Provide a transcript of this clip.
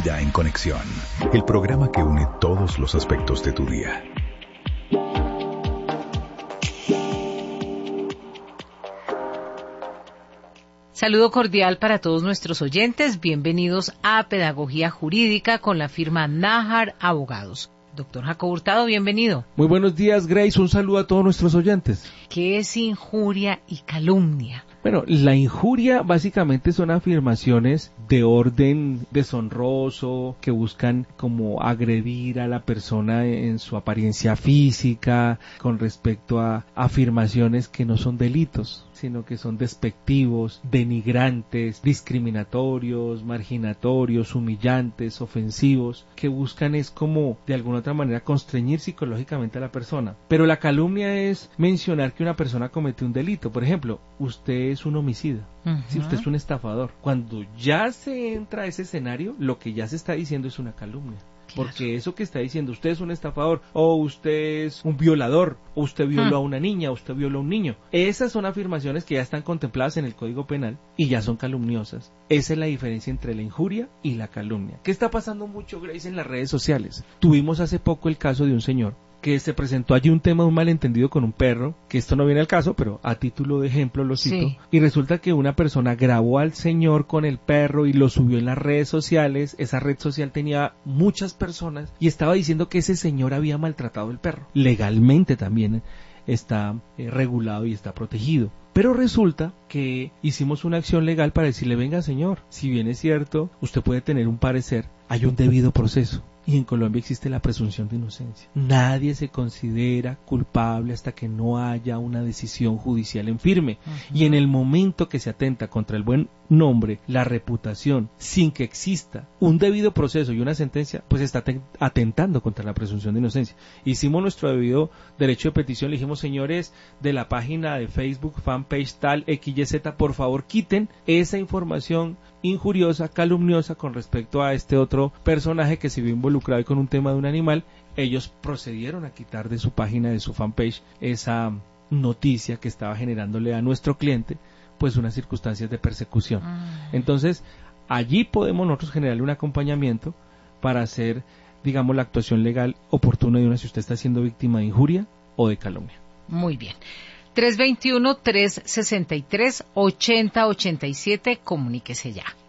Vida en Conexión, el programa que une todos los aspectos de tu día. Saludo cordial para todos nuestros oyentes. Bienvenidos a Pedagogía Jurídica con la firma Nájar Abogados. Doctor Jacobo Hurtado, bienvenido. Muy buenos días, Grace. Un saludo a todos nuestros oyentes. ¿Qué es injuria y calumnia? Bueno, la injuria básicamente son afirmaciones de orden deshonroso que buscan como agredir a la persona en su apariencia física con respecto a afirmaciones que no son delitos, sino que son despectivos, denigrantes, discriminatorios, marginatorios, humillantes, ofensivos, que buscan es como de alguna otra manera constreñir psicológicamente a la persona. Pero la calumnia es mencionar que una persona cometió un delito. Por ejemplo, usted es un homicida, si usted es un estafador. Cuando ya se entra a ese escenario, lo que ya se está diciendo es una calumnia. Porque eso que está diciendo, usted es un estafador, o usted es un violador, o usted violó a una niña, o usted violó a un niño. Esas son afirmaciones que ya están contempladas en el Código Penal y ya son calumniosas. Esa es la diferencia entre la injuria y la calumnia. ¿Qué está pasando mucho, Grace, en las redes sociales? Tuvimos hace poco el caso de un señor que se presentó allí un tema de un malentendido con un perro, que esto no viene al caso, pero a título de ejemplo lo cito, sí. Y resulta que una persona grabó al señor con el perro y lo subió en las redes sociales. Esa red social tenía muchas personas y estaba diciendo que ese señor había maltratado al perro. Legalmente también está regulado y está protegido. Pero resulta que hicimos una acción legal para decirle, venga señor, si bien es cierto, usted puede tener un parecer, hay un debido proceso. Y en Colombia existe la presunción de inocencia. Nadie se considera culpable hasta que no haya una decisión judicial en firme. Y en el momento que se atenta contra el buen nombre, la reputación, sin que exista un debido proceso y una sentencia, pues está atentando contra la presunción de inocencia. Hicimos nuestro debido derecho de petición, le dijimos, señores de la página de Facebook, fanpage tal, XYZ, por favor quiten esa información injuriosa, calumniosa con respecto a este otro personaje que se vio involucrado con un tema de un animal. Ellos procedieron a quitar de su página, de su fanpage, esa noticia que estaba generándole a nuestro cliente pues unas circunstancias de persecución. Entonces, allí podemos nosotros generarle un acompañamiento para hacer, digamos, la actuación legal oportuna de una si usted está siendo víctima de injuria o de calumnia. Muy bien. 321-363-8087, comuníquese ya.